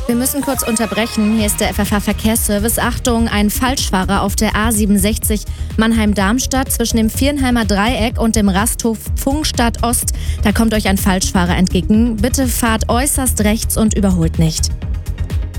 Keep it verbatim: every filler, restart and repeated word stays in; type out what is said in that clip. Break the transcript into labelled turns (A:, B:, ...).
A: Wir müssen kurz unterbrechen. Hier ist der F F H-Verkehrsservice. Achtung, ein Falschfahrer auf der A siebenundsechzig Mannheim-Darmstadt zwischen dem Viernheimer Dreieck und dem Rasthof Pfungstadt Ost. Da kommt euch ein Falschfahrer entgegen. Bitte fahrt äußerst rechts und überholt nicht.